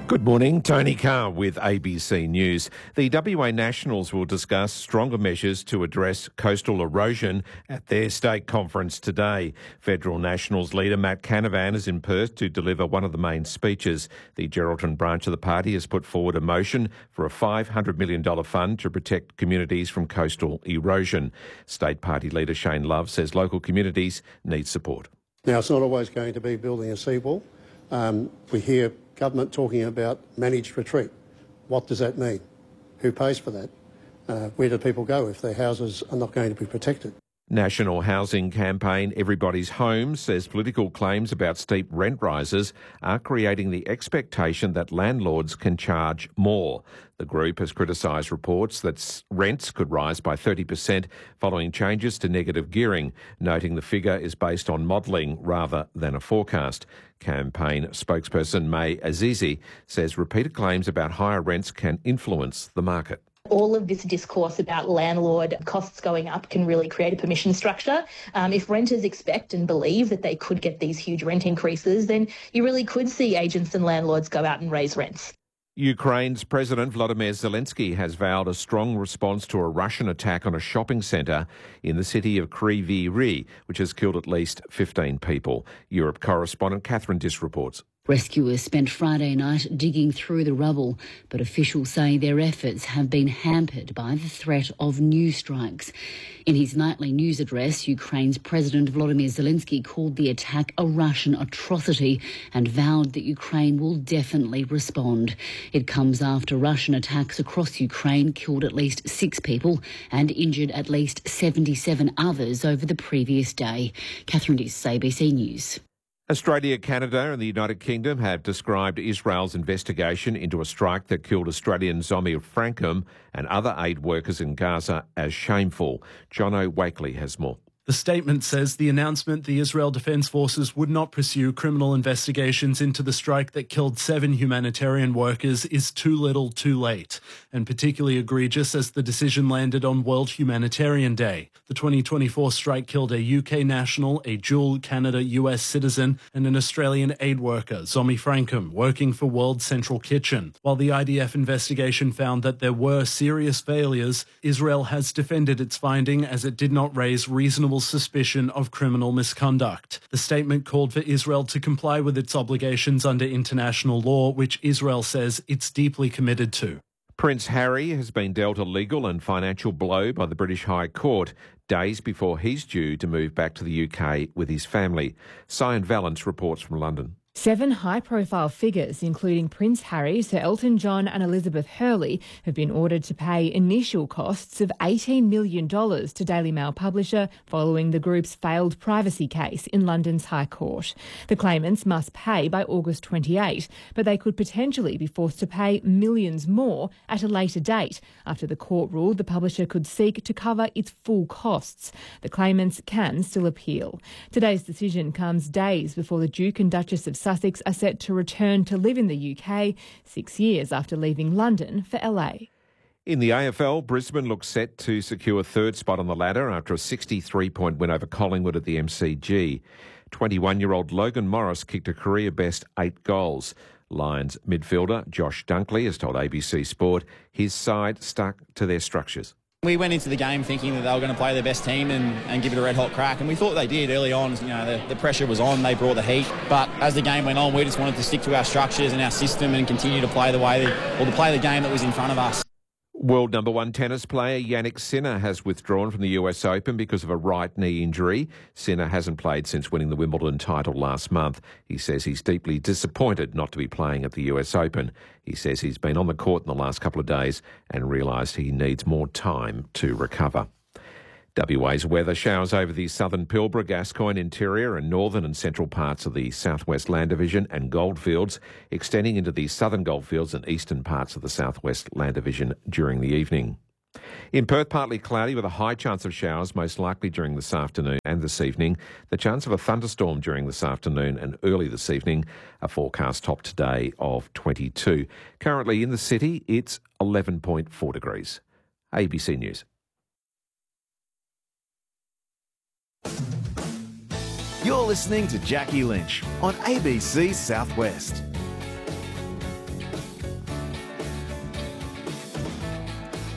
Good morning, Tony Carr with ABC News. The WA Nationals will discuss stronger measures to address coastal erosion at their state conference today. Federal Nationals leader Matt Canavan is in Perth to deliver one of the main speeches. The Geraldton branch of the party has put forward a motion for a $500 million fund to protect communities from coastal erosion. State Party leader Shane Love says local communities need support. Now, it's not always going to be building a seawall. We hear government talking about managed retreat. What does that mean? Who pays for that? Where do people go if their houses are not going to be protected? National housing campaign Everybody's Home says political claims about steep rent rises are creating the expectation that landlords can charge more. The group has criticised reports that rents could rise by 30% following changes to negative gearing, noting the figure is based on modelling rather than a forecast. Campaign spokesperson May Azizi says repeated claims about higher rents can influence the market. All of this discourse about landlord costs going up can really create a permission structure. If renters expect and believe that they could get these huge rent increases, then you really could see agents and landlords go out and raise rents. Ukraine's President Volodymyr Zelensky has vowed a strong response to a Russian attack on a shopping centre in the city of Kryvyi Rih, which has killed at least 15 people. Europe correspondent Catherine Diss reports. Rescuers spent Friday night digging through the rubble, but officials say their efforts have been hampered by the threat of new strikes. In his nightly news address, Ukraine's President Volodymyr Zelensky called the attack a Russian atrocity and vowed that Ukraine will definitely respond. It comes after Russian attacks across Ukraine killed at least 6 people and injured at least 77 others over the previous day. Catherine Diss, ABC News. Australia, Canada and the United Kingdom have described Israel's investigation into a strike that killed Australian Zomi Frankum and other aid workers in Gaza as shameful. Jono Wakely has more. The statement says the announcement the Israel Defence Forces would not pursue criminal investigations into the strike that killed 7 humanitarian workers is too little too late, and particularly egregious as the decision landed on World Humanitarian Day. The 2024 strike killed a UK national, a dual Canada-US citizen, and an Australian aid worker, Zomi Frankum, working for World Central Kitchen. While the IDF investigation found that there were serious failures, Israel has defended its finding as it did not raise reasonable suspicion of criminal misconduct. The statement called for Israel to comply with its obligations under international law, which Israel says it's deeply committed to. Prince Harry has been dealt a legal and financial blow by the British High Court days before he's due to move back to the UK with his family. Cyan Valance reports from London. 7 high-profile figures, including Prince Harry, Sir Elton John and Elizabeth Hurley, have been ordered to pay initial costs of $18 million to Daily Mail publisher following the group's failed privacy case in London's High Court. The claimants must pay by August 28, but they could potentially be forced to pay millions more at a later date after the court ruled the publisher could seek to cover its full costs. The claimants can still appeal. Today's decision comes days before the Duke and Duchess of Sussex are set to return to live in the UK 6 years after leaving London for LA. In the AFL, Brisbane looks set to secure third spot on the ladder after a 63-point win over Collingwood at the MCG. 21-year-old Logan Morris kicked a career-best 8 goals. Lions midfielder Josh Dunkley has told ABC Sport his side stuck to their structures. We went into the game thinking that they were going to play their best team and give it a red-hot crack, and we thought they did early on. You know, the pressure was on, they brought the heat, but as the game went on, we just wanted to stick to our structures and our system and continue to play the game that was in front of us. World number 1 tennis player Jannik Sinner has withdrawn from the US Open because of a right knee injury. Sinner hasn't played since winning the Wimbledon title last month. He says he's deeply disappointed not to be playing at the US Open. He says he's been on the court in the last couple of days and realised he needs more time to recover. WA's weather: showers over the southern Pilbara, Gascoyne interior and northern and central parts of the southwest Land Division and goldfields, extending into the southern goldfields and eastern parts of the southwest Land Division during the evening. In Perth, partly cloudy with a high chance of showers, most likely during this afternoon and this evening. The chance of a thunderstorm during this afternoon and early this evening. A forecast top today of 22. Currently in the city, it's 11.4 degrees. ABC News. You're listening to Jackie Lynch on ABC Southwest.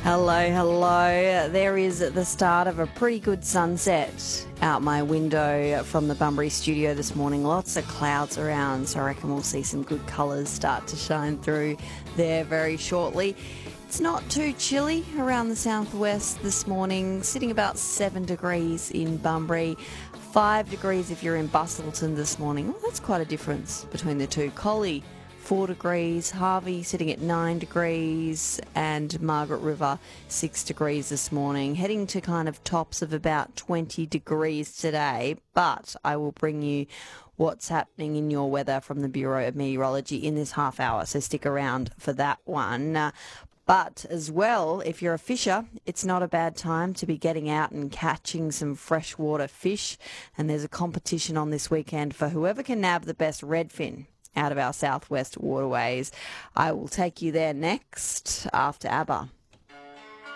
Hello, hello. There is the start of a pretty good sunset out my window from the Bunbury studio this morning. Lots of clouds around, so I reckon we'll see some good colours start to shine through there very shortly. It's not too chilly around the southwest this morning, sitting about 7 degrees in Bunbury, 5 degrees if you're in Bustleton this morning. Well, that's quite a difference between the two. Collie, 4 degrees, Harvey sitting at 9 degrees, and Margaret River 6 degrees this morning, heading to kind of tops of about 20 degrees today. But I will bring you what's happening in your weather from the Bureau of Meteorology in this half hour, so stick around for that one. But as well, if you're a fisher, it's not a bad time to be getting out and catching some freshwater fish. And there's a competition on this weekend for whoever can nab the best redfin out of our southwest waterways. I will take you there next after ABBA.